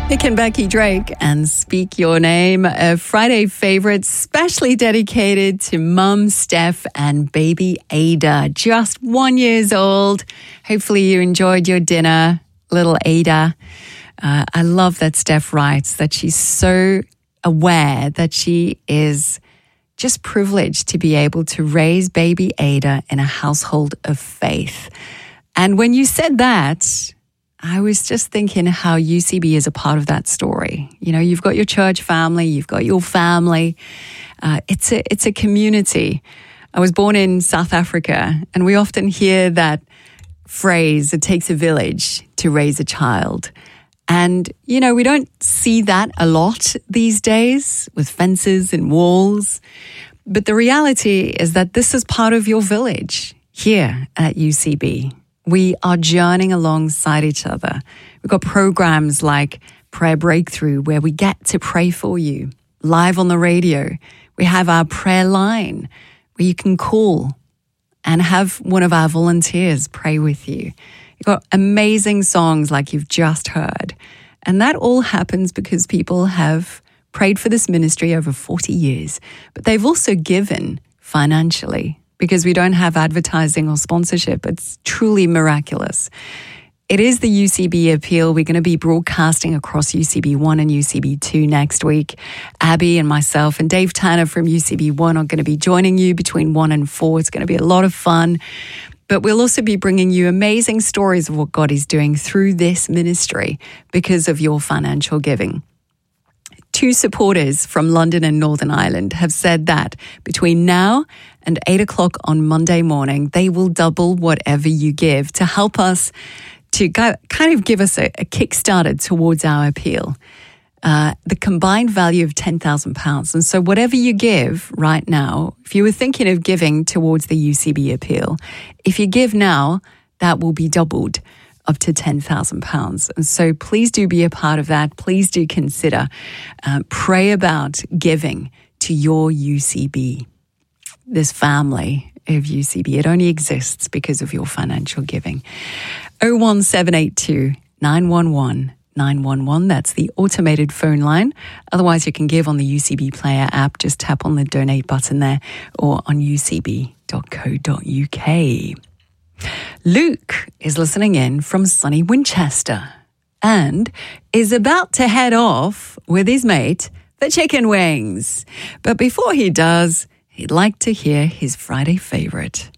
Nick and Becky Drake and Speak Your Name, a Friday favorite specially dedicated to Mum Steph and baby Ada, just 1 year old. Hopefully you enjoyed your dinner, little Ada. I love that Steph writes that she's so aware that she is just privileged to be able to raise baby Ada in a household of faith. And when you said that, I was just thinking how UCB is a part of that story. You know, you've got your church family, you've got your family. It's a community. I was born in South Africa, and we often hear that phrase, it takes a village to raise a child. And, you know, we don't see that a lot these days with fences and walls. But the reality is that this is part of your village here at UCB. We are journeying alongside each other. We've got programs like Prayer Breakthrough, where we get to pray for you live on the radio. We have our prayer line where you can call and have one of our volunteers pray with you. You've got amazing songs like you've just heard. And that all happens because people have prayed for this ministry over 40 years, but they've also given financially. Because we don't have advertising or sponsorship. It's truly miraculous. It is the UCB Appeal. We're going to be broadcasting across UCB 1 and UCB 2 next week. Abby and myself and Dave Tanner from UCB 1 are going to be joining you between 1 and 4. It's going to be a lot of fun. But we'll also be bringing you amazing stories of what God is doing through this ministry because of your financial giving. 2 supporters from London and Northern Ireland have said that between now and 8 o'clock on Monday morning, they will double whatever you give to help us to kind of give us a kickstarter towards our appeal. The combined value of £10,000. And so whatever you give right now, if you were thinking of giving towards the UCB appeal, if you give now, that will be doubled up to £10,000. And so please do be a part of that. Please do consider, pray about giving to your UCB, this family of UCB. It only exists because of your financial giving. 01782 911 911. That's the automated phone line. Otherwise, you can give on the UCB Player app. Just tap on the donate button there or on ucb.co.uk. Luke is listening in from sunny Winchester and is about to head off with his mate for chicken wings. But before he does, he'd like to hear his Friday favorite.